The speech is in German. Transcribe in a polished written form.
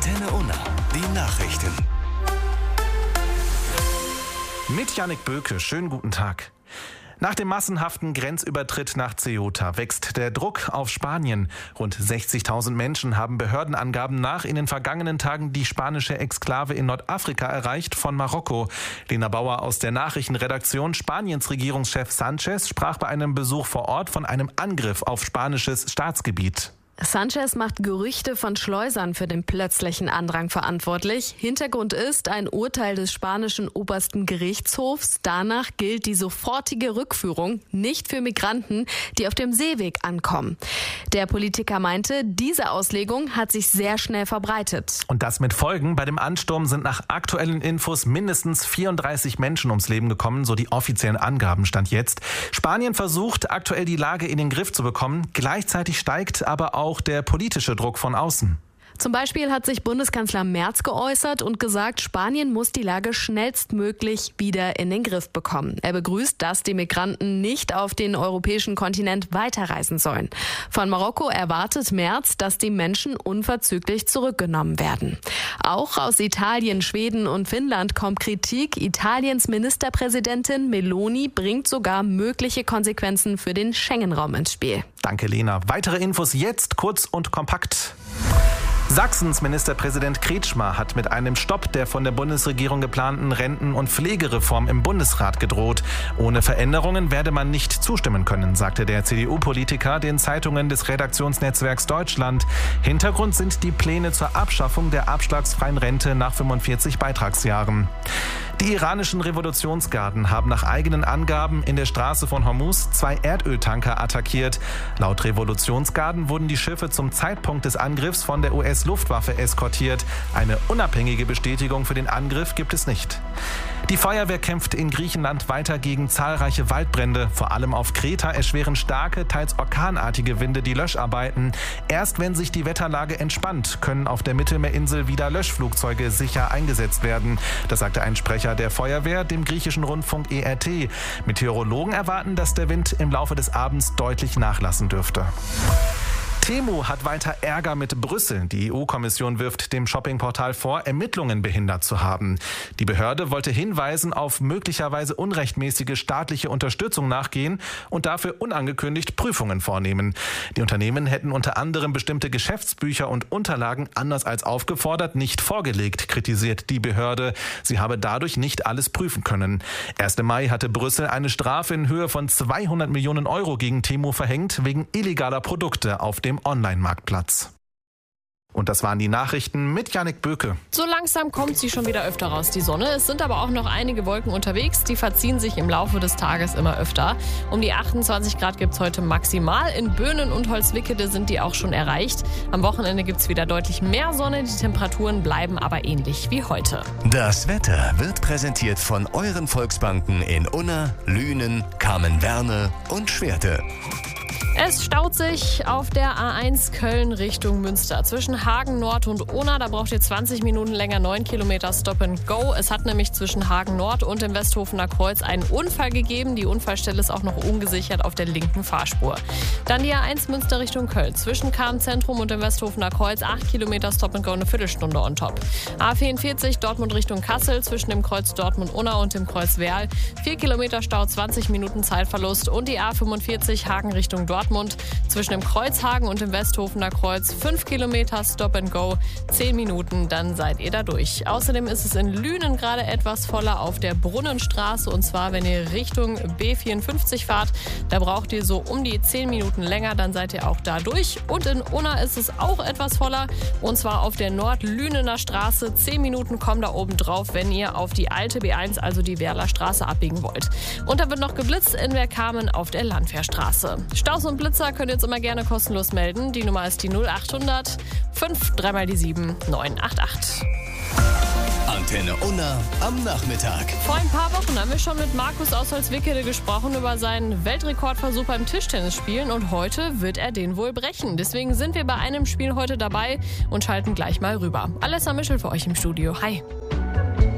Antenne Unna, die Nachrichten. Mit Jannik Böke, schönen guten Tag. Nach dem massenhaften Grenzübertritt nach Ceuta wächst der Druck auf Spanien. Rund 60.000 Menschen haben Behördenangaben nach in den vergangenen Tagen die spanische Exklave in Nordafrika erreicht von Marokko. Lena Bauer aus der Nachrichtenredaktion. Spaniens Regierungschef Sánchez sprach bei einem Besuch vor Ort von einem Angriff auf spanisches Staatsgebiet. Sánchez macht Gerüchte von Schleusern für den plötzlichen Andrang verantwortlich. Hintergrund ist ein Urteil des spanischen obersten Gerichtshofs. Danach gilt die sofortige Rückführung nicht für Migranten, die auf dem Seeweg ankommen. Der Politiker meinte, diese Auslegung hat sich sehr schnell verbreitet. Und das mit Folgen. Bei dem Ansturm sind nach aktuellen Infos mindestens 34 Menschen ums Leben gekommen, so die offiziellen Angaben stand jetzt. Spanien versucht aktuell die Lage in den Griff zu bekommen. Gleichzeitig steigt aber auch der politische Druck von außen. Zum Beispiel hat sich Bundeskanzler Merz geäußert und gesagt, Spanien muss die Lage schnellstmöglich wieder in den Griff bekommen. Er begrüßt, dass die Migranten nicht auf den europäischen Kontinent weiterreisen sollen. Von Marokko erwartet Merz, dass die Menschen unverzüglich zurückgenommen werden. Auch aus Italien, Schweden und Finnland kommt Kritik. Italiens Ministerpräsidentin Meloni bringt sogar mögliche Konsequenzen für den Schengen-Raum ins Spiel. Danke, Lena. Weitere Infos jetzt kurz und kompakt. Sachsens Ministerpräsident Kretschmer hat mit einem Stopp der von der Bundesregierung geplanten Renten- und Pflegereform im Bundesrat gedroht. Ohne Veränderungen werde man nicht zustimmen können, sagte der CDU-Politiker den Zeitungen des Redaktionsnetzwerks Deutschland. Hintergrund sind die Pläne zur Abschaffung der abschlagsfreien Rente nach 45 Beitragsjahren. Die iranischen Revolutionsgarden haben nach eigenen Angaben in der Straße von Hormuz 2 Erdöltanker attackiert. Laut Revolutionsgarden wurden die Schiffe zum Zeitpunkt des Angriffs von der US-Luftwaffe eskortiert. Eine unabhängige Bestätigung für den Angriff gibt es nicht. Die Feuerwehr kämpft in Griechenland weiter gegen zahlreiche Waldbrände. Vor allem auf Kreta erschweren starke, teils orkanartige Winde die Löscharbeiten. Erst wenn sich die Wetterlage entspannt, können auf der Mittelmeerinsel wieder Löschflugzeuge sicher eingesetzt werden. Das sagte ein Sprecher der Feuerwehr dem griechischen Rundfunk ERT. Meteorologen erwarten, dass der Wind im Laufe des Abends deutlich nachlassen dürfte. Temu hat weiter Ärger mit Brüssel. Die EU-Kommission wirft dem Shoppingportal vor, Ermittlungen behindert zu haben. Die Behörde wollte Hinweisen auf möglicherweise unrechtmäßige staatliche Unterstützung nachgehen und dafür unangekündigt Prüfungen vornehmen. Die Unternehmen hätten unter anderem bestimmte Geschäftsbücher und Unterlagen anders als aufgefordert nicht vorgelegt, kritisiert die Behörde. Sie habe dadurch nicht alles prüfen können. Erst im Mai hatte Brüssel eine Strafe in Höhe von 200 Millionen Euro gegen Temu verhängt, wegen illegaler Produkte auf dem Online-Marktplatz. Und das waren die Nachrichten mit Jannik Böke. So langsam kommt sie schon wieder öfter raus, die Sonne. Es sind aber auch noch einige Wolken unterwegs. Die verziehen sich im Laufe des Tages immer öfter. Um die 28 Grad gibt es heute maximal. In Böhnen und Holzwickede sind die auch schon erreicht. Am Wochenende gibt es wieder deutlich mehr Sonne. Die Temperaturen bleiben aber ähnlich wie heute. Das Wetter wird präsentiert von euren Volksbanken in Unna, Lünen, Kamen-Werne und Schwerte. Es staut sich auf der A1 Köln Richtung Münster. Zwischen Hagen Nord und Unna, da braucht ihr 20 Minuten länger, 9 Kilometer Stop and Go. Es hat nämlich zwischen Hagen Nord und dem Westhofener Kreuz einen Unfall gegeben. Die Unfallstelle ist auch noch ungesichert auf der linken Fahrspur. Dann die A1 Münster Richtung Köln. Zwischen Kahn-Zentrum und dem Westhofener Kreuz 8 Kilometer Stop and Go, eine Viertelstunde on top. A44 Dortmund Richtung Kassel. Zwischen dem Kreuz Dortmund-Unna und dem Kreuz Werl 4 Kilometer Stau, 20 Minuten Zeitverlust. Und die A45 Hagen Richtung Dortmund. Zwischen dem Kreuz Hagen und dem Westhofener Kreuz 5 Kilometer Stop and Go, 10 Minuten, dann seid ihr da durch. Außerdem ist es in Lünen gerade etwas voller auf der Brunnenstraße und zwar, wenn ihr Richtung B54 fahrt, da braucht ihr so um die 10 Minuten länger, dann seid ihr auch da durch. Und in Unna ist es auch etwas voller und zwar auf der Nordlünener Straße. 10 Minuten kommen da oben drauf, wenn ihr auf die alte B1, also die Werler Straße, abbiegen wollt. Und da wird noch geblitzt in Werkamen auf der Landwehrstraße. Staus und Blitzer könnt ihr jetzt immer gerne kostenlos melden. Die Nummer ist die 0800 5 3 mal die 7 988. Antenne Unna am Nachmittag. Vor ein paar Wochen haben wir schon mit Markus aus Holzwickede gesprochen über seinen Weltrekordversuch beim Tischtennisspielen und heute wird er den wohl brechen. Deswegen sind wir bei einem Spiel heute dabei und schalten gleich mal rüber. Alessa Mischel für euch im Studio. Hi.